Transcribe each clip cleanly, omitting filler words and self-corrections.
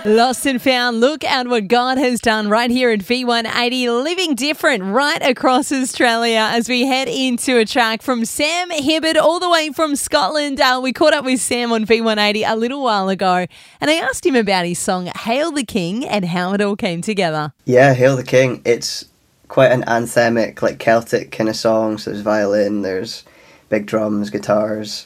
Lost and found. Look at what God has done right here at V180, living different right across Australia as we head into a track from Sam Hibberd all the way from Scotland. We caught up with Sam on V180 a little while ago and I asked him about his song Hail the King and how it all came together. Yeah, Hail the King. It's quite an anthemic, like Celtic kind of song. So there's violin, there's big drums, guitars,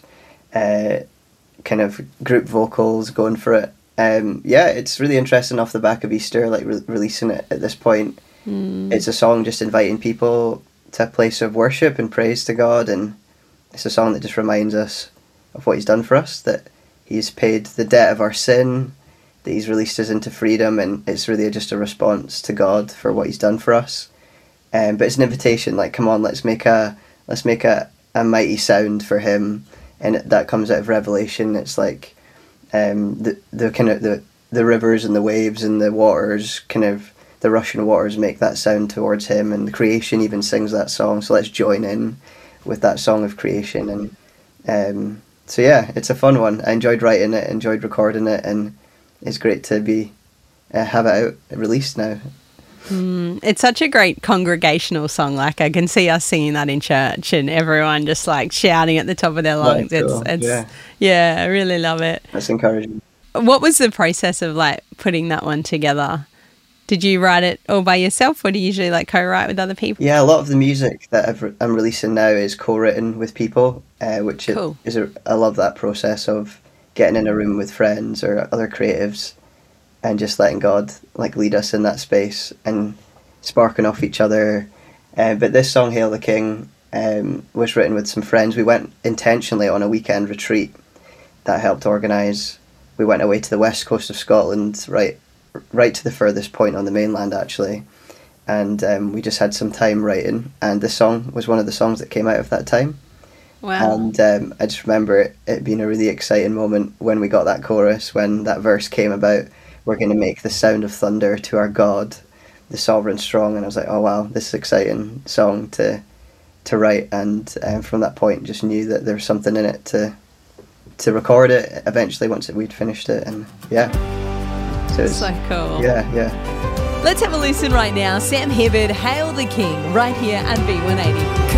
kind of group vocals going for it. Yeah, it's really interesting off the back of Easter, like releasing it at this point. It's a song just inviting people to a place of worship and praise to God, and it's a song that just reminds us of what he's done for us, that he's paid the debt of our sin, that he's released us into freedom, and it's really just a response to God for what he's done for us. But it's an invitation, like, come on, let's make a mighty sound for him, and that comes out of Revelation. It's like the kind of the rivers and the waves and the waters, kind of the rushing waters, make that sound towards him, and the creation even sings that song. So let's join in with that song of creation. And so yeah, it's a fun one. I enjoyed writing it, enjoyed recording it, and it's great to be have it out released now. It's such a great congregational song. Like, I can see us singing that in church and everyone just like shouting at the top of their lungs. Cool. Yeah, I really love it. That's encouraging. What was the process of like putting that one together? Did you write it all by yourself, or do you usually like co-write with other people? Yeah, a lot of the music that I'm releasing now is co-written with people, which cool. I love that process of getting in a room with friends or other creatives and just letting God like lead us in that space and sparking off each other. But this song, Hail the King, was written with some friends. We went intentionally on a weekend retreat that I helped organise. We went away to the west coast of Scotland, right to the furthest point on the mainland actually, and we just had some time writing, and this song was one of the songs that came out of that time. Wow. And I just remember it being a really exciting moment when we got that chorus, when that verse came about, we're going to make the sound of thunder to our God, the sovereign strong, and I was like, oh wow, this is an exciting song to write, and from that point just knew that there was something in it to record it eventually once we'd finished it. And yeah, so it's so cool. Yeah. Let's have a listen right now. Sam Hibberd, Hail the King, right here on V180.